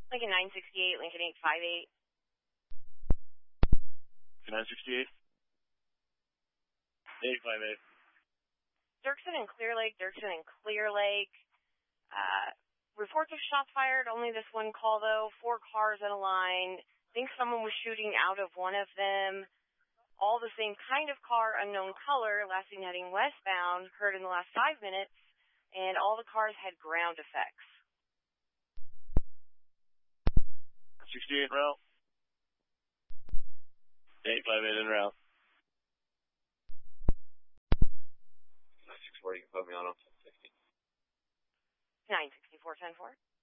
Lincoln 968, Lincoln 858. 968. 858. Dirksen and Clear Lake, Dirksen and Clear Lake. Reports of shots fired, only this one call though. 4 cars in a line. Think someone was shooting out of one of them. All the same kind of car, unknown color, last seen heading westbound, heard in the last 5 minutes, and all the cars had ground effects. 68 route. 858 en route. 640, you can put me on 1060. 964, 10-4.